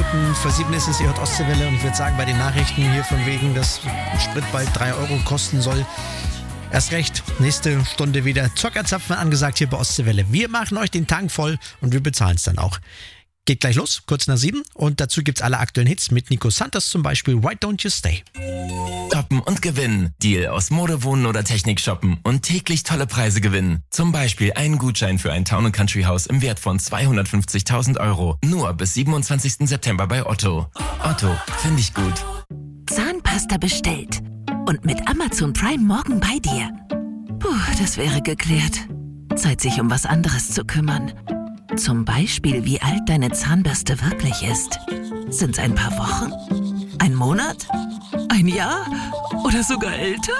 vor 7 ist es die Ostseewelle und ich würde sagen, bei den Nachrichten hier von wegen, dass Sprit bald 3 Euro kosten soll, erst recht, nächste Stunde wieder Zockerzapfen angesagt hier bei Ostseewelle. Wir machen euch den Tank voll und wir bezahlen es dann auch. Geht gleich los, kurz nach 7 und dazu gibt's alle aktuellen Hits mit Nico Santos zum Beispiel Why Don't You Stay. Shoppen und gewinnen. Deal aus Mode, Wohnen oder Technik shoppen und täglich tolle Preise gewinnen. Zum Beispiel einen Gutschein für ein Town & Country Haus im Wert von 250.000 Euro. Nur bis 27. September bei Otto. Otto, finde ich gut. Zahnpasta bestellt. Und mit Amazon Prime morgen bei dir. Puh, das wäre geklärt. Zeit, sich um was anderes zu kümmern. Zum Beispiel, wie alt deine Zahnbürste wirklich ist. Sind's ein paar Wochen? Ein Monat? Ein Jahr? Oder sogar älter?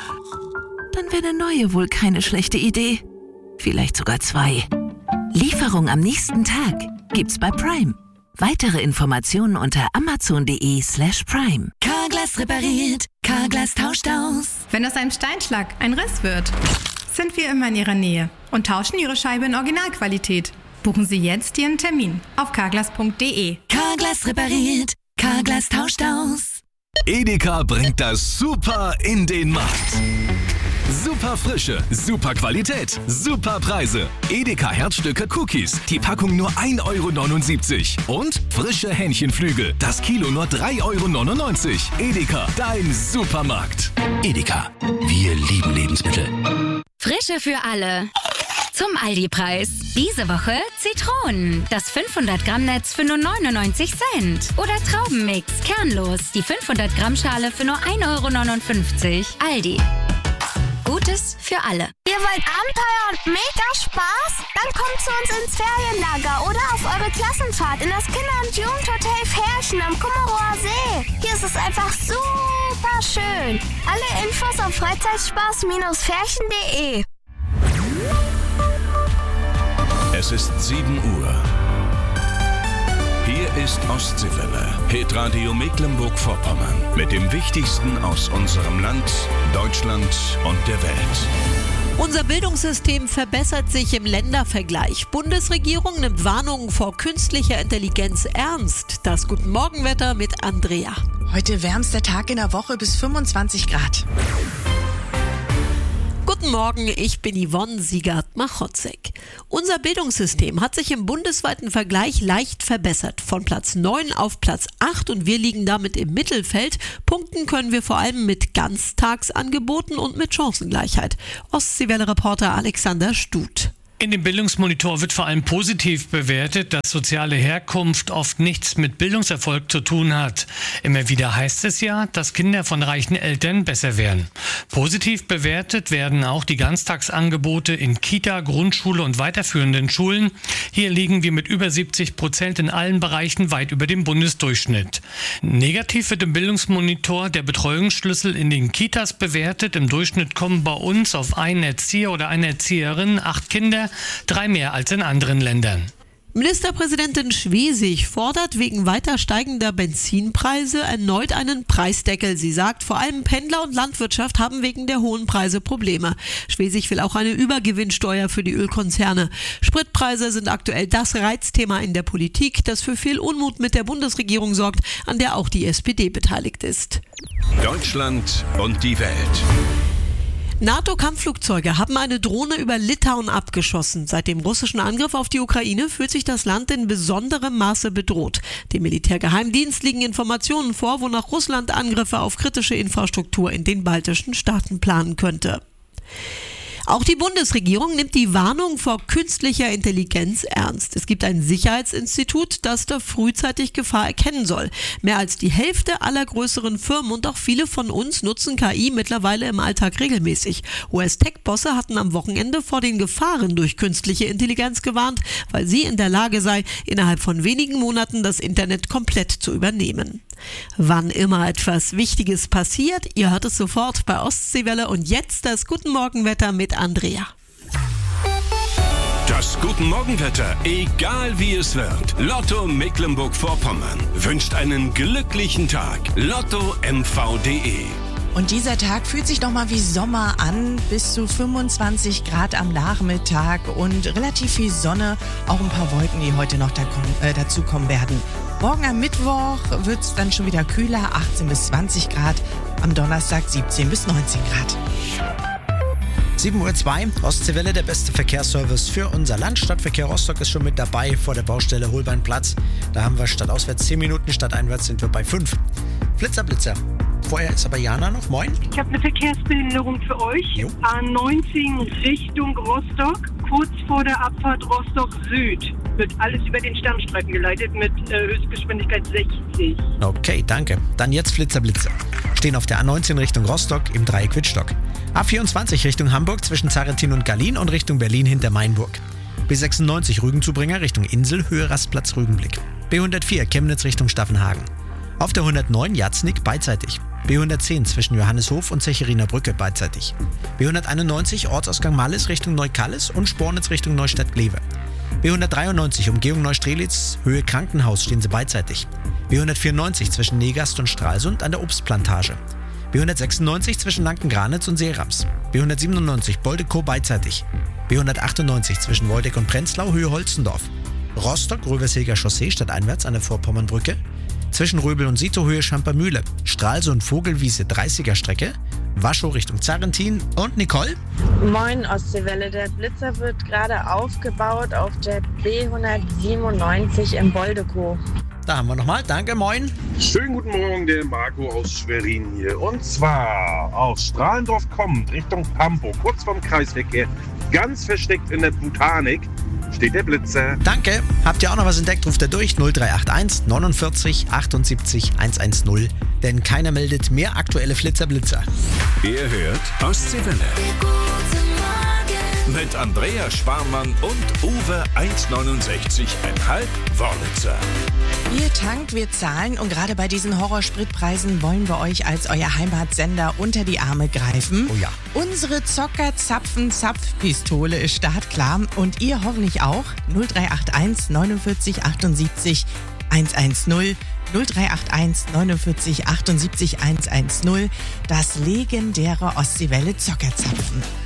Dann wäre eine neue wohl keine schlechte Idee. Vielleicht sogar 2. Lieferung am nächsten Tag gibt's bei Prime. Weitere Informationen unter amazon.de/prime. Carglass repariert, Carglass tauscht aus. Wenn aus einem Steinschlag ein Riss wird, sind wir immer in Ihrer Nähe und tauschen Ihre Scheibe in Originalqualität. Buchen Sie jetzt Ihren Termin auf carglass.de. Carglass repariert, Carglass tauscht aus. Edeka bringt das Super in den Markt. Super Frische, super Qualität, super Preise. Edeka Herzstücke Cookies, die Packung nur 1,79 € und frische Hähnchenflügel, das Kilo nur 3,99 €. Edeka, dein Supermarkt. Edeka, wir lieben Lebensmittel. Frische für alle. Zum Aldi-Preis. Diese Woche Zitronen. Das 500 Gramm Netz für nur 99 Cent. Oder Traubenmix, kernlos. Die 500 Gramm Schale für nur 1,59 €. Aldi. Gutes für alle. Ihr wollt Abenteuer und mega Spaß? Dann kommt zu uns ins Ferienlager oder auf eure Klassenfahrt in das Kinder- und Jugendhotel Ferchen am Kummerower See. Hier ist es einfach super schön. Alle Infos auf Freizeitspaß-ferchen.de. Es ist 7 Uhr. Hier ist Ostseewelle, Hitradio Mecklenburg-Vorpommern. Mit dem Wichtigsten aus unserem Land, Deutschland und der Welt. Unser Bildungssystem verbessert sich im Ländervergleich. Bundesregierung nimmt Warnungen vor künstlicher Intelligenz ernst. Das Guten Morgenwetter mit Andrea. Heute wärmster Tag in der Woche bis 25 Grad. Guten Morgen, ich bin Yvonne Siegert-Machotzek. Unser Bildungssystem hat sich im bundesweiten Vergleich leicht verbessert. Von Platz 9 auf Platz 8 und wir liegen damit im Mittelfeld. Punkten können wir vor allem mit Ganztagsangeboten und mit Chancengleichheit. Ostseewelle-Reporter Alexander Stuth. In dem Bildungsmonitor wird vor allem positiv bewertet, dass soziale Herkunft oft nichts mit Bildungserfolg zu tun hat. Immer wieder heißt es ja, dass Kinder von reichen Eltern besser wären. Positiv bewertet werden auch die Ganztagsangebote in Kita, Grundschule und weiterführenden Schulen. Hier liegen wir mit über 70% in allen Bereichen weit über dem Bundesdurchschnitt. Negativ wird im Bildungsmonitor der Betreuungsschlüssel in den Kitas bewertet. Im Durchschnitt kommen bei uns auf einen Erzieher oder eine Erzieherin 8 Kinder, 3 mehr als in anderen Ländern. Ministerpräsidentin Schwesig fordert wegen weiter steigender Benzinpreise erneut einen Preisdeckel. Sie sagt, vor allem Pendler und Landwirtschaft haben wegen der hohen Preise Probleme. Schwesig will auch eine Übergewinnsteuer für die Ölkonzerne. Spritpreise sind aktuell das Reizthema in der Politik, das für viel Unmut mit der Bundesregierung sorgt, an der auch die SPD beteiligt ist. Deutschland und die Welt. NATO-Kampfflugzeuge haben eine Drohne über Litauen abgeschossen. Seit dem russischen Angriff auf die Ukraine fühlt sich das Land in besonderem Maße bedroht. Dem Militärgeheimdienst liegen Informationen vor, wonach Russland Angriffe auf kritische Infrastruktur in den baltischen Staaten planen könnte. Auch die Bundesregierung nimmt die Warnung vor künstlicher Intelligenz ernst. Es gibt ein Sicherheitsinstitut, das da frühzeitig Gefahr erkennen soll. Mehr als die Hälfte aller größeren Firmen und auch viele von uns nutzen KI mittlerweile im Alltag regelmäßig. US-Tech-Bosse hatten am Wochenende vor den Gefahren durch künstliche Intelligenz gewarnt, weil sie in der Lage sei, innerhalb von wenigen Monaten das Internet komplett zu übernehmen. Wann immer etwas Wichtiges passiert, ihr hört es sofort bei Ostseewelle und jetzt das Guten Morgenwetter mit Andrea. Das Guten Morgenwetter, egal wie es wird. Lotto Mecklenburg-Vorpommern wünscht einen glücklichen Tag. LottoMV.de. Und dieser Tag fühlt sich nochmal wie Sommer an, bis zu 25 Grad am Nachmittag und relativ viel Sonne, auch ein paar Wolken, die heute noch dazukommen werden. Morgen am Mittwoch wird es dann schon wieder kühler, 18 bis 20 Grad. Am Donnerstag 17 bis 19 Grad. 7:02 Uhr, Ostseewelle, der beste Verkehrsservice für unser Land. Stadtverkehr Rostock ist schon mit dabei vor der Baustelle Holbeinplatz. Da haben wir statt auswärts 10 Minuten, statt einwärts sind wir bei 5. Blitzer. Vorher ist aber Jana noch. Moin. Ich habe eine Verkehrsbehinderung für euch. Jo. A19 Richtung Rostock, kurz vor der Abfahrt Rostock Süd. Wird alles über den Stammstreifen geleitet mit Höchstgeschwindigkeit 60. Okay, danke. Dann jetzt Blitzer. Stehen auf der A19 Richtung Rostock im Dreieck Wittstock. A24 Richtung Hamburg zwischen Zarentin und Gallien und Richtung Berlin hinter Mainburg. B96 Rügenzubringer Richtung Insel, Höhe Rastplatz Rügenblick. B104 Chemnitz Richtung Staffenhagen. Auf der 109 Jatznik beidseitig. B110 zwischen Johanneshof und Zechiriner Brücke beidseitig. B191 Ortsausgang Mallis Richtung Neukallis und Spornitz Richtung Neustadt-Glewe. B193 Umgehung Neustrelitz, Höhe Krankenhaus stehen sie beidseitig. B194 zwischen Negast und Stralsund an der Obstplantage. B196 zwischen Lankengranitz und Seerams. B197 Boldekow beidseitig. B198 zwischen Woldeck und Prenzlau, Höhe Holzendorf. Rostock-Rövershilger Chaussee stadteinwärts an der Vorpommernbrücke. Zwischen Röbel und Sito, Höhe Schampermühle. Stralsund Vogelwiese 30er Strecke. Waschow Richtung Zarentin und Nicole. Moin Ostseewelle, der Blitzer wird gerade aufgebaut auf der B197 in Boldekow. Da haben wir nochmal, danke, moin. Schönen guten Morgen, der Marco aus Schwerin hier. Und zwar aus Strahlendorf kommend Richtung Hamburg, kurz vorm Kreisverkehr, ganz versteckt in der Botanik, steht der Blitzer. Danke. Habt ihr auch noch was entdeckt, ruft er durch 0381 49 78 110. Denn keiner meldet mehr aktuelle Blitzer. Ihr hört Ostseewelle. Mit Andrea Sparmann und Uwe 1,69,5 Wörlitzer. Wir tankt, wir zahlen und gerade bei diesen Horrorspritpreisen wollen wir euch als euer Heimatsender unter die Arme greifen. Oh ja. Unsere Zocker-Zapfen-Zapfpistole ist startklar und ihr hoffentlich auch. 0381 49 78 110. 0381 49 78 110. Das legendäre Ostseewelle Zockerzapfen.